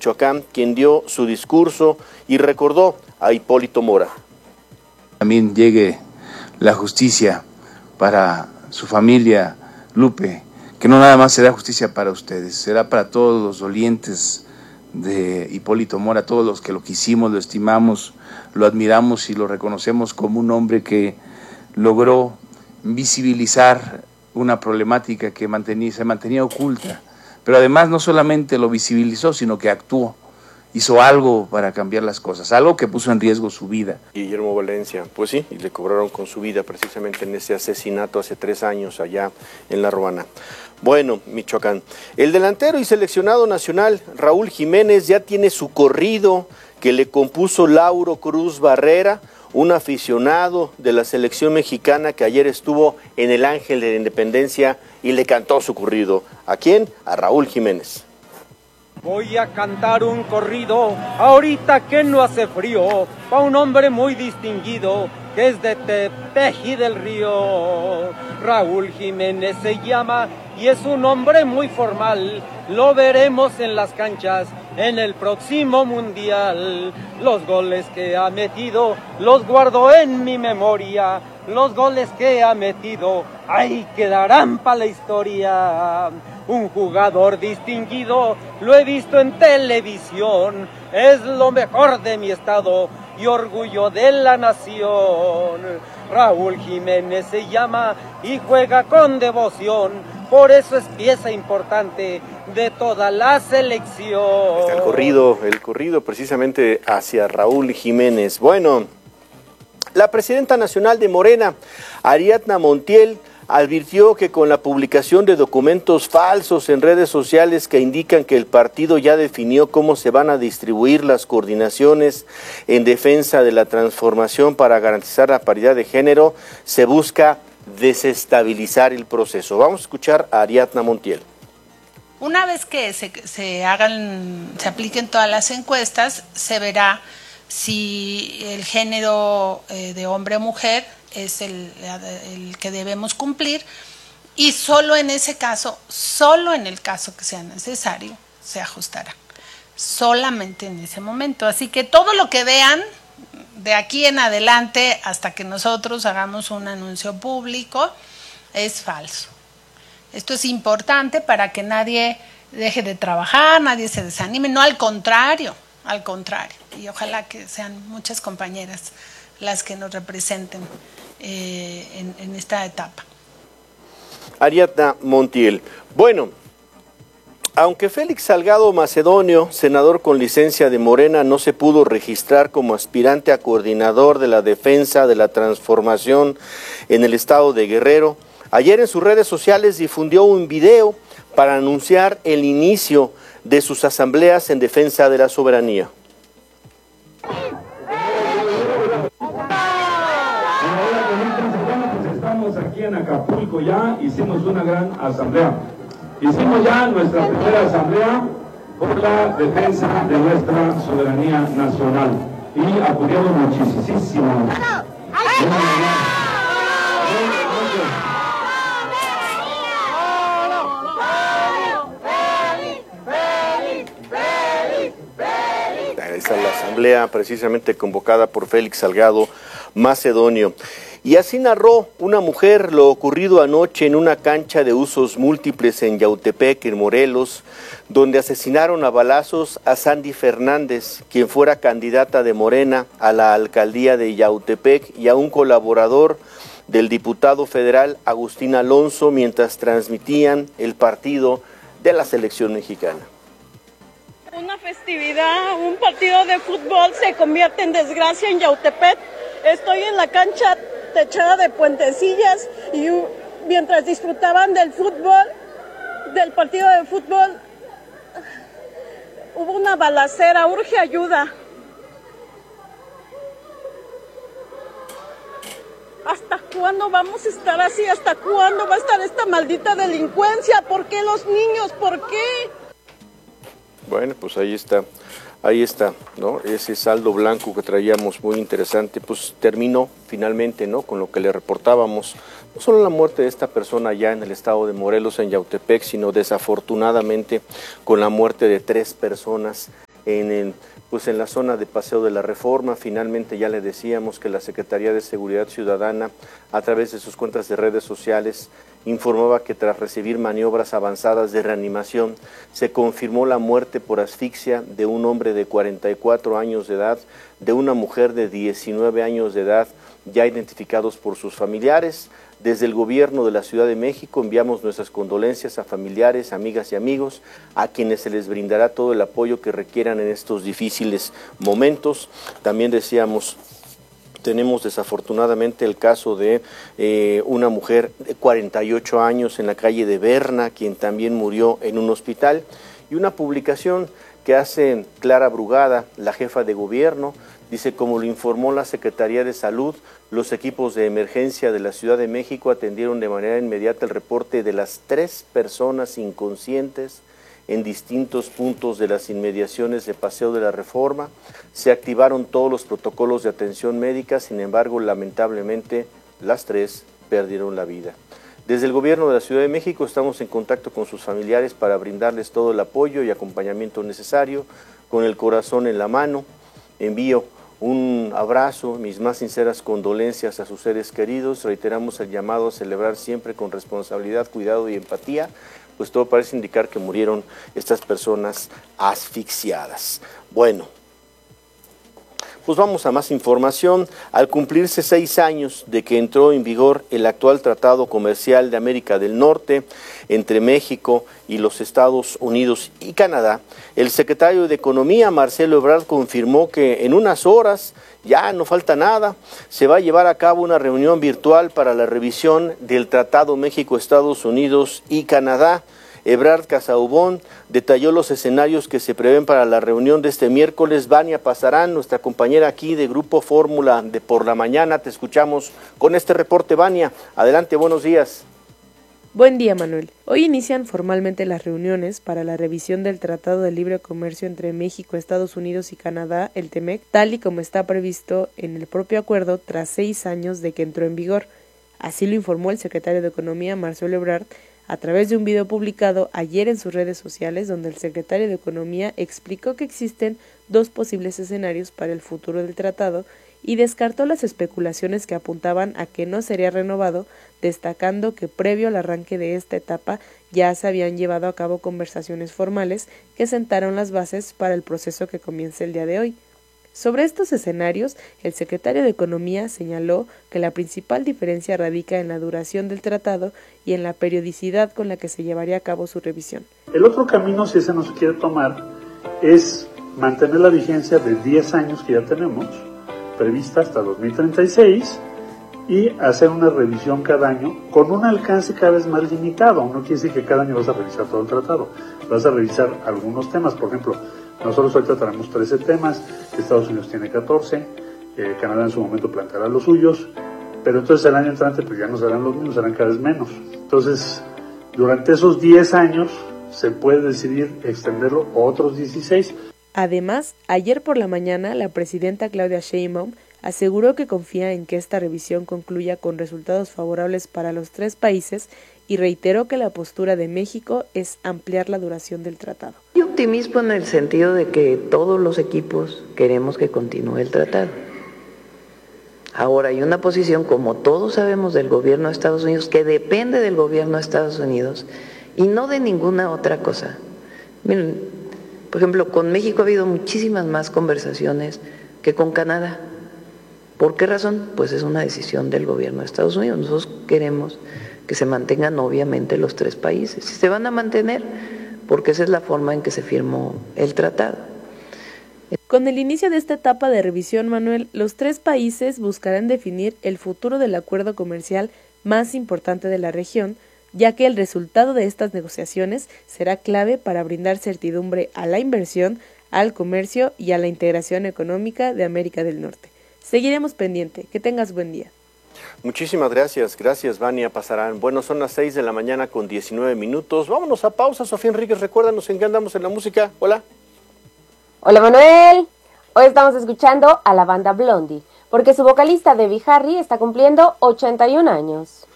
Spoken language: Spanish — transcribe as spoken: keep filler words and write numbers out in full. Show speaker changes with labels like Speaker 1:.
Speaker 1: Michoacán, quien dio su discurso y recordó a Hipólito Mora.
Speaker 2: También llegue la justicia para su familia, Lupe, que no nada más será justicia para ustedes, será para todos los dolientes de Hipólito Mora, todos los que lo quisimos, lo estimamos, lo admiramos y lo reconocemos como un hombre que logró visibilizar una problemática que mantenía, se mantenía oculta, pero además no solamente lo visibilizó, sino que actuó, hizo algo para cambiar las cosas, algo que puso en riesgo su vida.
Speaker 1: Guillermo Valencia, pues sí, y le cobraron con su vida precisamente en ese asesinato hace tres años allá en La Ruana. Bueno, Michoacán, el delantero y seleccionado nacional Raúl Jiménez ya tiene su corrido que le compuso Lauro Cruz Barrera, un aficionado de la selección mexicana que ayer estuvo en el Ángel de la Independencia y le cantó su corrido. ¿A quién? A Raúl Jiménez.
Speaker 3: Voy a cantar un corrido, ahorita que no hace frío, pa' un hombre muy distinguido, que es de Tepeji del Río. Raúl Jiménez se llama y es un hombre muy formal, lo veremos en las canchas en el próximo mundial. Los goles que ha metido los guardo en mi memoria, los goles que ha metido ahí quedarán para la historia. Un jugador distinguido, lo he visto en televisión, es lo mejor de mi estado y orgullo de la nación. Raúl Jiménez se llama y juega con devoción, por eso es pieza importante de toda la selección.
Speaker 1: Está el corrido, el corrido precisamente hacia Raúl Jiménez. Bueno, la presidenta nacional de Morena, Ariadna Montiel, advirtió que con la publicación de documentos falsos en redes sociales que indican que el partido ya definió cómo se van a distribuir las coordinaciones en defensa de la transformación para garantizar la paridad de género, se busca desestabilizar el proceso. Vamos a escuchar a Ariadna Montiel.
Speaker 4: Una vez que se, se hagan, se apliquen todas las encuestas, se verá si el género eh, de hombre o mujer es el, el que debemos cumplir, y solo en ese caso, solo en el caso que sea necesario, se ajustará, solamente en ese momento. Así que todo lo que vean de aquí en adelante hasta que nosotros hagamos un anuncio público es falso. Esto es importante para que nadie deje de trabajar, nadie se desanime, no, al contrario, al contrario, y ojalá que sean muchas compañeras las que nos representen eh, en, en esta etapa.
Speaker 1: Ariadna Montiel. Bueno, aunque Félix Salgado Macedonio, senador con licencia de Morena, no se pudo registrar como aspirante a coordinador de la defensa de la transformación en el estado de Guerrero, ayer en sus redes sociales difundió un video para anunciar el inicio de sus asambleas en defensa de la soberanía.
Speaker 5: Estamos aquí en Acapulco ya, hicimos una gran asamblea. Hicimos ya nuestra primera asamblea por la defensa de nuestra soberanía nacional y acudimos muchísimo.
Speaker 1: Esa es la asamblea precisamente convocada por Félix Salgado Macedonio. Y así narró una mujer lo ocurrido anoche en una cancha de usos múltiples en Yautepec, en Morelos, donde asesinaron a balazos a Sandy Fernández, quien fuera candidata de Morena a la alcaldía de Yautepec, y a un colaborador del diputado federal Agustín Alonso, mientras transmitían el partido de la selección mexicana.
Speaker 6: Una festividad, un partido de fútbol se convierte en desgracia en Yautepec. Estoy en la cancha techada de Puentecillas y mientras disfrutaban del fútbol, del partido de fútbol, hubo una balacera, urge ayuda. ¿Hasta cuándo vamos a estar así? ¿Hasta cuándo va a estar esta maldita delincuencia? ¿Por qué los niños? ¿Por qué?
Speaker 1: Bueno, pues ahí está, ahí está, ¿no? Ese saldo blanco que traíamos muy interesante, pues terminó finalmente, ¿no? Con lo que le reportábamos, no solo la muerte de esta persona allá en el estado de Morelos, en Yautepec, sino desafortunadamente con la muerte de tres personas en el pues en la zona de Paseo de la Reforma. Finalmente ya le decíamos que la Secretaría de Seguridad Ciudadana, a través de sus cuentas de redes sociales, informaba que tras recibir maniobras avanzadas de reanimación, se confirmó la muerte por asfixia de un hombre de cuarenta y cuatro años de edad, de una mujer de diecinueve años de edad, ya identificados por sus familiares. Desde el gobierno de la Ciudad de México enviamos nuestras condolencias a familiares, amigas y amigos, a quienes se les brindará todo el apoyo que requieran en estos difíciles momentos. También decíamos, tenemos desafortunadamente el caso de eh, una mujer de cuarenta y ocho años en la calle de Berna, quien también murió en un hospital, y una publicación que hace Clara Brugada, la jefa de gobierno. Dice, como lo informó la Secretaría de Salud, los equipos de emergencia de la Ciudad de México atendieron de manera inmediata el reporte de las tres personas inconscientes en distintos puntos de las inmediaciones de Paseo de la Reforma. Se activaron todos los protocolos de atención médica, sin embargo, lamentablemente, las tres perdieron la vida. Desde el gobierno de la Ciudad de México estamos en contacto con sus familiares para brindarles todo el apoyo y acompañamiento necesario, con el corazón en la mano. Envío un abrazo, mis más sinceras condolencias a sus seres queridos. Reiteramos el llamado a celebrar siempre con responsabilidad, cuidado y empatía, pues todo parece indicar que murieron estas personas asfixiadas. Bueno, pues vamos a más información. Al cumplirse seis años de que entró en vigor el actual Tratado Comercial de América del Norte entre México y los Estados Unidos y Canadá, el secretario de Economía, Marcelo Ebrard, confirmó que en unas horas, ya no falta nada, se va a llevar a cabo una reunión virtual para la revisión del Tratado México-Estados Unidos y Canadá. Ebrard Casaubon detalló los escenarios que se prevén para la reunión de este miércoles. Vania Pasarán, nuestra compañera aquí de Grupo Fórmula de Por la Mañana, te escuchamos con este reporte. Vania, adelante, buenos días.
Speaker 7: Buen día, Manuel. Hoy inician formalmente las reuniones para la revisión del Tratado de Libre Comercio entre México, Estados Unidos y Canadá, el TEMEC, tal y como está previsto en el propio acuerdo tras seis años de que entró en vigor. Así lo informó el secretario de Economía, Marcelo Ebrard, a través de un video publicado ayer en sus redes sociales, donde el secretario de Economía explicó que existen dos posibles escenarios para el futuro del tratado y descartó las especulaciones que apuntaban a que no sería renovado, destacando que previo al arranque de esta etapa ya se habían llevado a cabo conversaciones formales que sentaron las bases para el proceso que comienza el día de hoy. Sobre estos escenarios, el secretario de Economía señaló que la principal diferencia radica en la duración del tratado y en la periodicidad con la que se llevaría a cabo su revisión.
Speaker 8: El otro camino, si ese no se quiere tomar, es mantener la vigencia de diez años que ya tenemos, prevista hasta dos mil treinta y seis, y hacer una revisión cada año con un alcance cada vez más limitado. No quiere decir que cada año vas a revisar todo el tratado, vas a revisar algunos temas. Por ejemplo, nosotros ahorita tenemos trece temas, Estados Unidos tiene catorce, eh, Canadá en su momento planteará los suyos, pero entonces el año entrante pues ya no serán los mismos, serán cada vez menos. Entonces, durante esos diez años se puede decidir extenderlo a otros dieciséis.
Speaker 7: Además, ayer por la mañana la presidenta Claudia Sheinbaum aseguró que confía en que esta revisión concluya con resultados favorables para los tres países y reiteró que la postura de México es ampliar la duración del tratado.
Speaker 9: Hay optimismo en el sentido de que todos los equipos queremos que continúe el tratado. Ahora hay una posición, como todos sabemos, del gobierno de Estados Unidos, que depende del gobierno de Estados Unidos y no de ninguna otra cosa. Miren, por ejemplo, con México ha habido muchísimas más conversaciones que con Canadá. ¿Por qué razón? Pues es una decisión del gobierno de Estados Unidos. Nosotros queremos que se mantengan obviamente los tres países. Y se van a mantener porque esa es la forma en que se firmó el tratado.
Speaker 7: Con el inicio de esta etapa de revisión, Manuel, los tres países buscarán definir el futuro del acuerdo comercial más importante de la región, ya que el resultado de estas negociaciones será clave para brindar certidumbre a la inversión, al comercio y a la integración económica de América del Norte. Seguiremos pendiente. Que tengas buen día.
Speaker 1: Muchísimas gracias, gracias Vania Pasarán. Bueno, son las seis de la mañana con diecinueve minutos. Vámonos a pausa, Sofía Enríquez, recuérdanos en qué andamos en la música. Hola.
Speaker 10: Hola Manuel, hoy estamos escuchando a la banda Blondie, porque su vocalista Debbie Harry está cumpliendo ochenta y un años.